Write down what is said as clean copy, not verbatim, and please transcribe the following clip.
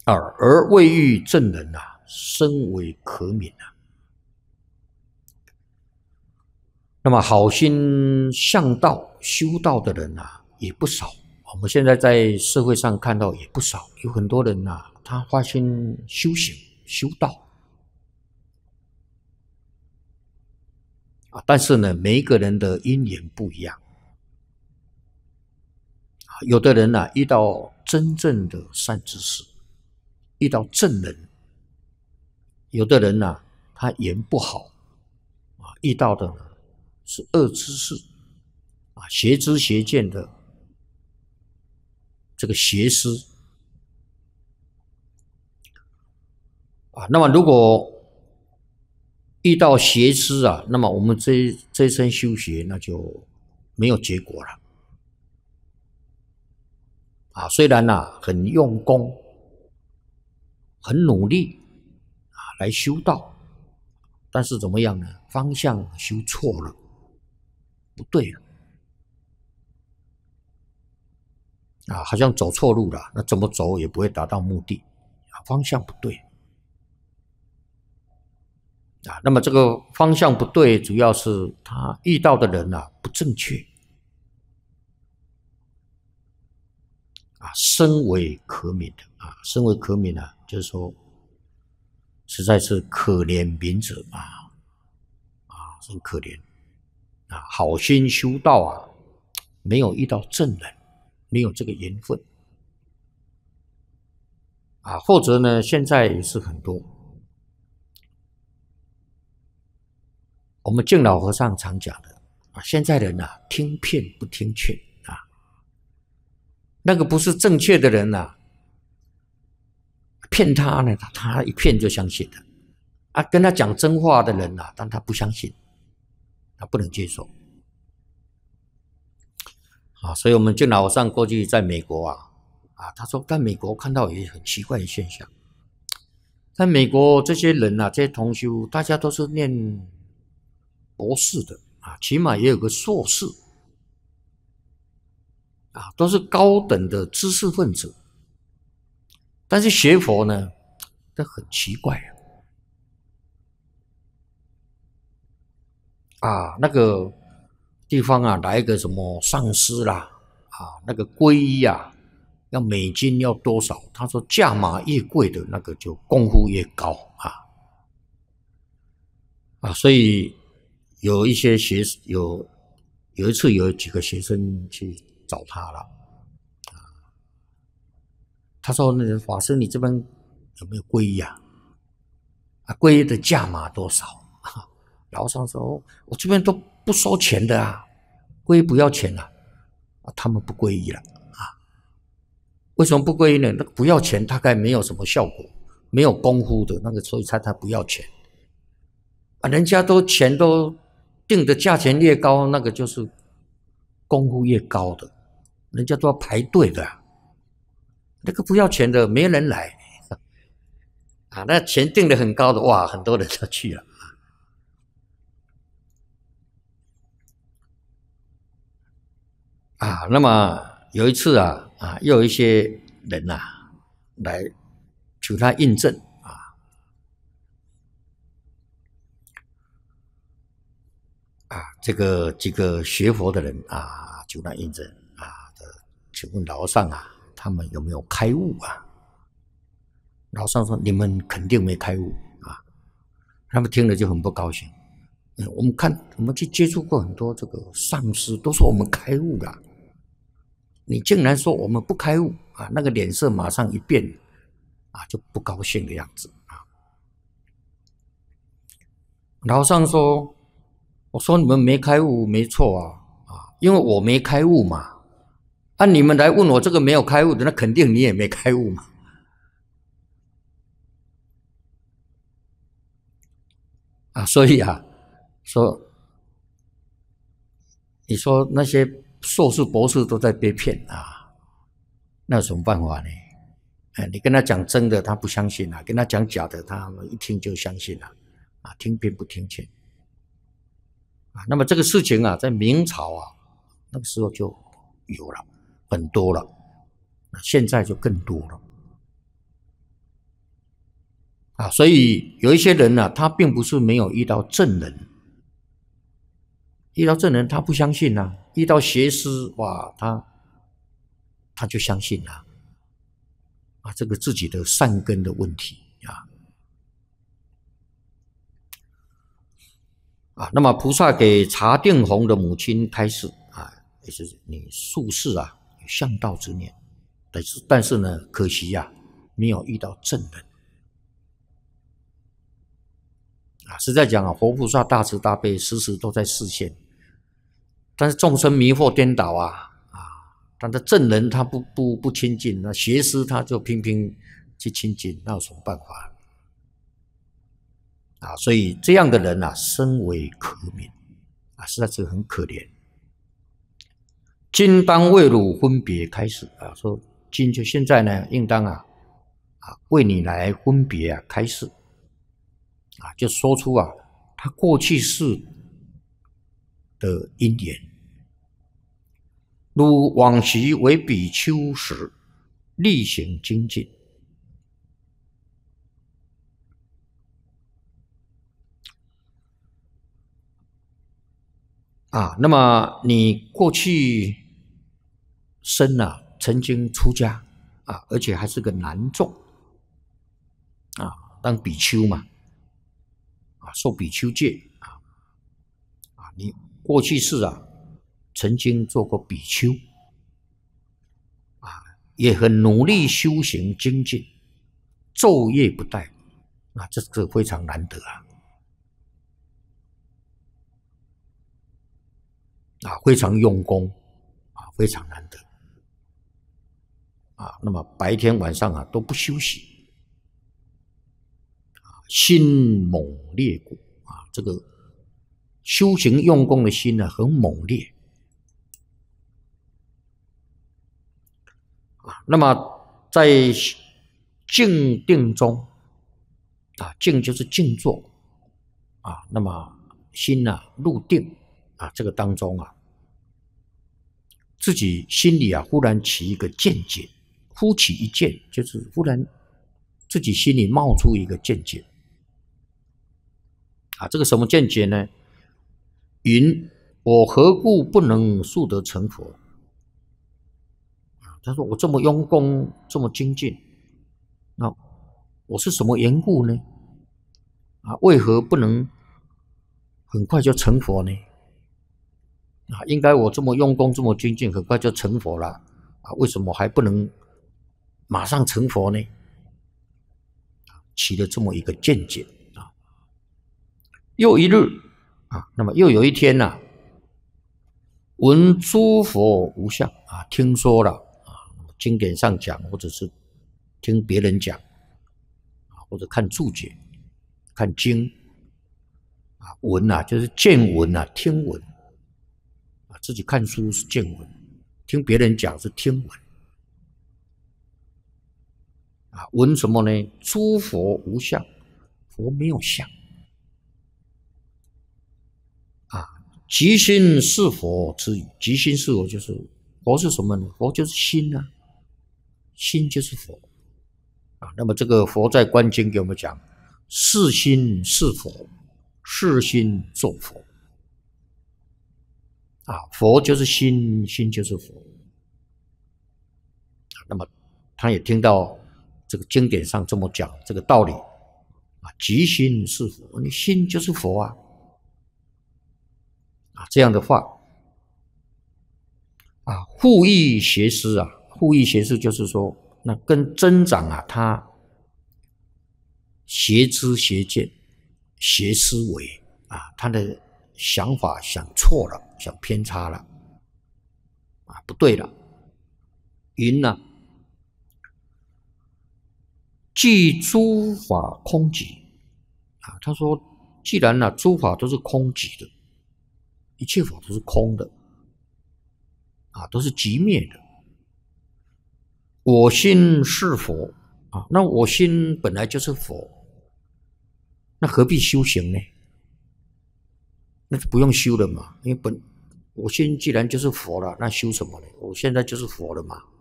而未遇正人深为可悯那么好心向道修道的人也不少，我们现在在社会上看到也不少，有很多人他发心修行修道但是呢，每一个人的因缘不一样有的人遇到真正的善知识，遇到正人，有的人他缘不好遇到的是恶知识邪知邪见的这个邪师那么如果遇到邪师那么我们这一生修学那就没有结果了虽然很用功很努力来修道，但是怎么样呢？方向修错了，不对了好像走错路了，那怎么走也不会达到目的方向不对那么这个方向不对，主要是他遇到的人不正确深为可悯的深为可悯就是说实在是可怜悯者很可怜好心修道没有遇到正人，没有这个缘分或者呢，现在也是很多。我们净老和尚常讲的现在人听骗不听劝那个不是正确的人骗他呢，他一骗就相信了跟他讲真话的人但他不相信，他不能接受所以我们净老和尚过去在美国他说在美国看到也很奇怪的现象，在美国这些人这些同修大家都是念博士的起码也有个硕士都是高等的知识分子，但是学佛呢这很奇怪那个地方来一个什么上师啦那个皈依要美金要多少，他说价码越贵的那个就功夫越高所以有一些有一次有几个学生去找他了他说那法师你这边有没有皈依皈依的价码多少老和尚说我这边都不收钱的皈依不要钱他们不皈依了为什么不皈依呢？那个不要钱大概没有什么效果，没有功夫的那个，所以他不要钱人家都钱都定的价钱越高，那个就是功夫越高的，人家都要排队的那个不要钱的没人来那钱定的很高的哇，很多人就去了那么有一次又有一些人来求他印证这个几个学佛的人求他印证请问老和尚他们有没有开悟老和尚说你们肯定没开悟他们听了就很不高兴我们去接触过很多这个上师都说我们开悟了你竟然说我们不开悟那个脸色马上一变就不高兴的样子老和尚说我说你们没开悟没错因为我没开悟嘛你们来问我这个没有开悟的，那肯定你也没开悟嘛所以说你说那些硕士博士都在被骗那有什么办法呢你跟他讲真的他不相信跟他讲假的他一听就相信了听骗不听劝那么这个事情在明朝那个时候就有了很多了，现在就更多了所以有一些人呢，他并不是没有遇到正人，遇到正人他不相信啊，遇到邪师哇，他就相信了这个自己的善根的问题那么菩萨给茶定弘的母亲开示也就是你术士有向道之念，但是呢，可惜没有遇到正人实在讲佛菩萨大慈大悲，时时都在示现，但是众生迷惑颠倒他的正人他不亲近，那邪师他就拼去亲近，那有什么办法所以这样的人深为可悯实在是很可怜。今当为汝分别开始说今就现在呢，应当为你来分别开示就说出他过去世的因缘。如往昔为比丘时，力行精进那么你过去生曾经出家而且还是个男众当比丘嘛受比丘戒你过去世曾经做过比丘也很努力修行精进，昼夜不怠这个非常难得非常用功非常难得那么白天晚上都不休息心猛烈故这个修行用功的心很猛烈那么在静定中静就是静坐那么心入定这个当中自己心里忽然起一个见解，忽起一见，就是忽然自己心里冒出一个见解这个什么见解呢？云我何故不能速得成佛？他说我这么用功，这么精进，那我是什么缘故呢？为何不能很快就成佛呢？应该我这么用功，这么精进，很快就成佛了为什么还不能马上成佛呢？起了这么一个见解又一日那么又有一天闻诸佛无相听说了经典上讲，或者是听别人讲或者看注解看经闻就是见闻听闻自己看书是见闻，听别人讲是听闻闻什么呢？诸佛无相，佛没有相即心是佛之语。即心是佛就是佛是什么呢？佛就是心心就是佛那么这个佛在观经给我们讲，是心是佛，是心作佛佛就是心，心就是佛那么他也听到这个经典上这么讲这个道理即心是佛，你心就是佛这样的话护益邪师护益邪师就是说，那跟增长他邪知邪见邪思维他的想法想错了，想偏差了不对了。云即诸法空寂他说既然诸法都是空寂的，一切法都是空的都是寂灭的，我心是佛那我心本来就是佛，那何必修行呢？那就不用修了嘛，因为我心既然就是佛了，那修什么呢？我现在就是佛了嘛